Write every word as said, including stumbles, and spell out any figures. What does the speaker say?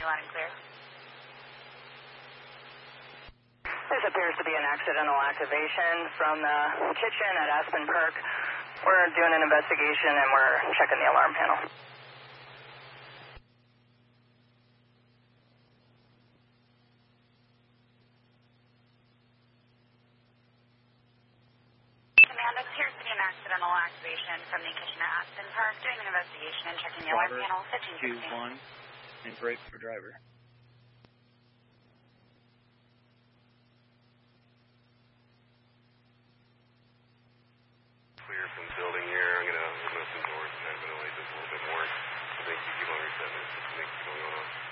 loud and clear. This appears to be an accidental activation from the kitchen at Aspen Park. We're doing an investigation and we're checking the alarm panel. Command, it appears to be an accidental activation from the kitchen at Aspen Park. Doing an investigation and checking the alarm panel. fifteen sixteen. two one and brake for driver. Clear from the building here. I'm going to open up some doors and kind of ventilate this a little bit more. I think you keep on resetting this. Just make keep on going on.